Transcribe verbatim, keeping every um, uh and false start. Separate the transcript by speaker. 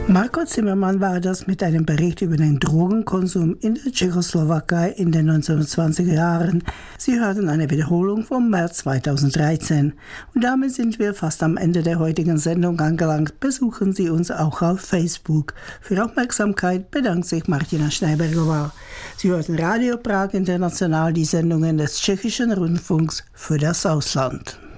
Speaker 1: Marco Zimmermann war das mit einem Bericht über den Drogenkonsum in der Tschechoslowakei in den neunzehnhundertzwanziger Jahren. Sie hörten eine Wiederholung vom März zweitausenddreizehn. Und damit sind wir fast am Ende der heutigen Sendung angelangt. Besuchen Sie uns auch auf Facebook. Für Aufmerksamkeit bedankt sich Martina Schneibergová. Sie hörten Radio Prag International, die Sendungen des Tschechischen Rundfunks für das Ausland.